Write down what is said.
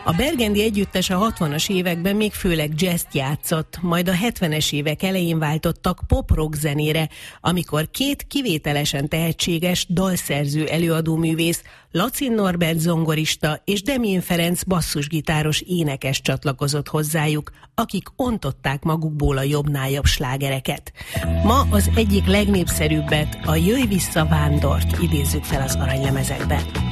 A Bergendi együttes a 60-as években még főleg jazzt játszott, majd a 70-es évek elején váltottak pop-rock zenére, amikor két kivételesen tehetséges dalszerző előadóművész, Lacin Norbert zongorista és Demjén Ferenc basszusgitáros énekes csatlakozott hozzájuk, akik ontották magukból a jobbnál jobb slágereket. Ma az egyik legnépszerűbbet, a Jöjj vissza Vándort idézzük fel az aranylemezekben.